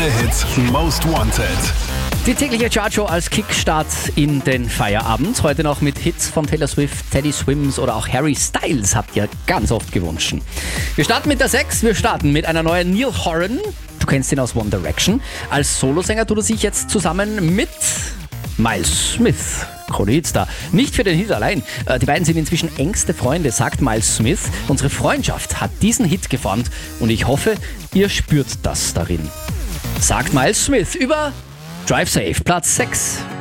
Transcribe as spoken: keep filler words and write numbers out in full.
Krone-Hit Most Wanted. Die tägliche Chartshow als Kickstart in den Feierabend. Heute noch mit Hits von Taylor Swift, Teddy Swims oder auch Harry Styles, habt ihr ganz oft gewünscht. Wir starten mit der sechs. Wir starten mit einer neuen Neil Horan. Du kennst ihn aus One Direction. Als Solosänger tut er sich jetzt zusammen mit Miles Smith. Krone-Hitstar. Nicht für den Hit allein. Die beiden sind inzwischen engste Freunde, sagt Miles Smith. Unsere Freundschaft hat diesen Hit geformt und ich hoffe, ihr spürt das darin. Sagt Miles Smith über Drive Safe, Platz sechs.